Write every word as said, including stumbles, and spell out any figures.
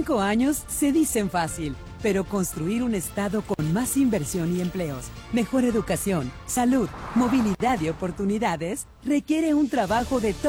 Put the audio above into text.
Cinco años se dicen fácil, pero construir un estado con más inversión y empleos, mejor educación, salud, movilidad y oportunidades requiere un trabajo de todo